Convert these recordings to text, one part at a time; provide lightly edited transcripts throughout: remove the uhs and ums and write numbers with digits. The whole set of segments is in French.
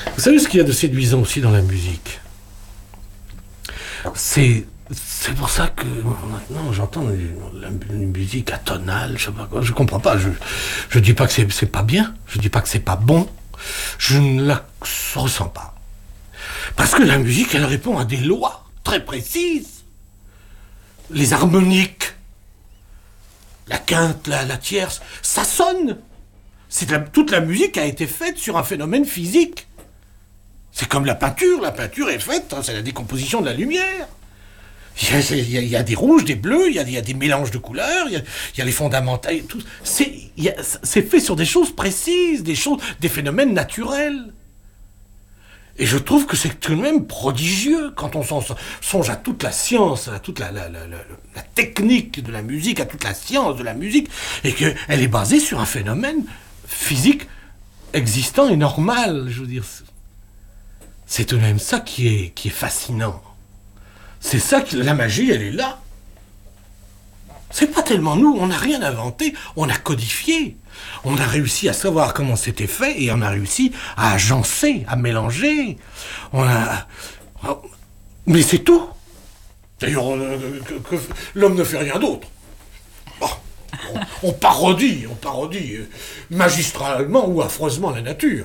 Vous savez ce qu'il y a de séduisant aussi dans la musique? C'est pour ça que maintenant j'entends une musique atonale, je sais pas quoi, je comprends pas. Je dis pas que c'est pas bien, je dis pas que c'est pas bon, je ne la ressens pas. Parce que la musique, elle répond à des lois très précises. Les harmoniques, la quinte, la tierce, ça sonne. Toute la musique a été faite sur un phénomène physique. C'est comme la peinture est faite, c'est la décomposition de la lumière. Il y a des rouges, des bleus, il y a des mélanges de couleurs, il y a les fondamentaux, tout. C'est fait sur des choses précises, des phénomènes naturels. Et je trouve que c'est tout de même prodigieux quand on songe à toute la science, à toute la technique de la musique, à toute la science de la musique, et qu'elle est basée sur un phénomène physique existant et normal, je veux dire. C'est tout de même ça qui est fascinant. C'est ça que la magie, elle est là. C'est pas tellement nous, on n'a rien inventé, on a codifié. On a réussi à savoir comment c'était fait et on a réussi à agencer, à mélanger. Mais c'est tout. D'ailleurs, l'homme ne fait rien d'autre. Bon, on parodie magistralement ou affreusement la nature.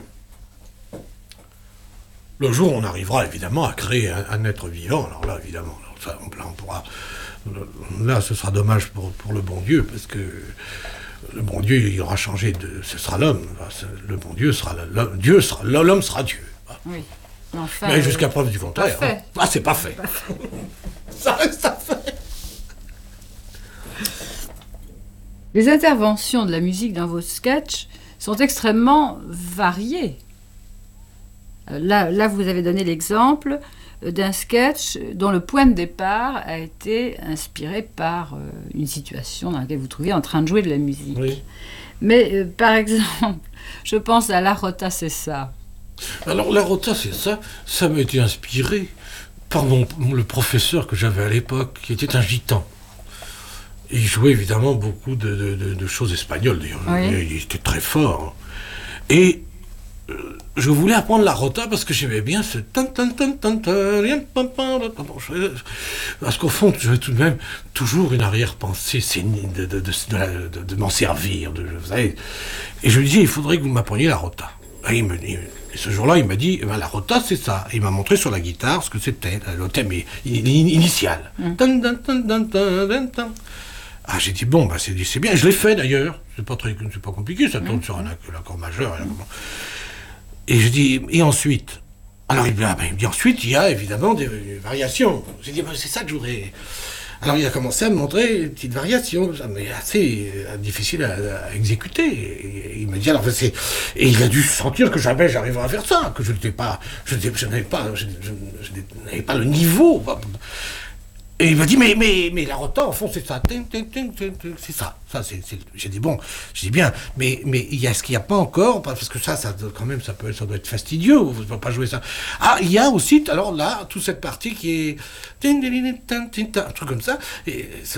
Le jour où on arrivera évidemment à créer un être vivant, alors là évidemment, on pourra. Là, ce sera dommage pour le bon Dieu, parce que le bon Dieu, il aura changé ce sera l'homme. Le bon Dieu sera l'homme. L'homme sera Dieu. Oui. Enfin, mais jusqu'à preuve du contraire. Pas fait. Ah, c'est pas fait. Ça reste à faire. Les interventions de la musique dans vos sketchs sont extrêmement variées. Là, vous avez donné l'exemple d'un sketch dont le point de départ a été inspiré par une situation dans laquelle vous trouviez en train de jouer de la musique. Oui. Mais par exemple, je pense à La Rota, c'est ça. Alors, La Rota, c'est ça. Ça m'a été inspiré par le professeur que j'avais à l'époque, qui était un gitan. Et il jouait évidemment beaucoup de choses espagnoles, d'ailleurs. Oui. Il était très fort. Et je voulais apprendre la rota parce que j'aimais bien ce parce qu'au fond j'avais tout de même toujours une arrière-pensée de m'en servir, vous savez. Et je lui disais, il faudrait que vous m'appreniez la rota. Et ce jour-là, il m'a dit, la rota, c'est ça. Il m'a montré sur la guitare ce que c'était, le thème initial. Ah, j'ai dit, bon, c'est bien. Je l'ai fait d'ailleurs. C'est pas compliqué, ça tourne sur un accord majeur. Et je dis, et ensuite? Alors il me dit, ensuite, il y a évidemment des variations. J'ai dit, c'est ça que je voudrais. Alors il a commencé à me montrer une petite variation, mais assez difficile à exécuter. Et il m'a dit, alors, et il a dû sentir que jamais j'arriverais à faire ça, que je n'avais pas le niveau. Et il m'a dit, mais la rota, en fond, c'est ça. C'est ça. J'ai dit, bon, j'ai dit bien, mais est-ce qu'il n'y a pas encore, parce que ça quand même, ça doit être fastidieux, vous ne pouvez pas jouer ça. Ah, il y a aussi, alors là, toute cette partie qui est un truc comme ça, et